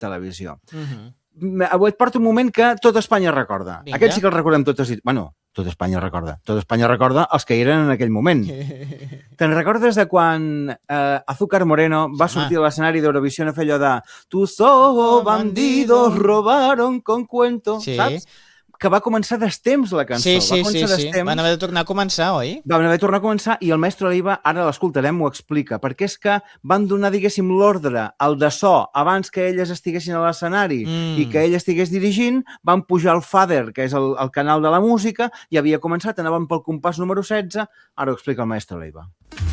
televisió. Avui et porto un moment que tot Espanya recorda. Aquest sí que el recordem totes. Bueno, tot Espanya recorda. Tot Espanya recorda els que hi eren en aquell moment. Te'n recordes de quan Azúcar Moreno va sortir a l'escenari d'Eurovisió a fer allò de «Tus ojos bandidos robaron con cuento», saps? Que va començar d'estemps la cançó. Sí. Van haver de tornar a començar, oi? Van haver de tornar a començar i el mestre Leiva, ara l'escoltarem, ho explica, perquè és que van donar, diguéssim, l'ordre al de so abans que elles estiguessin a l'escenari i que ell estigués dirigint, van pujar al Fader, que és el canal de la música, i havia començat, anaven pel compàs número 16, ara ho explica el mestre Leiva.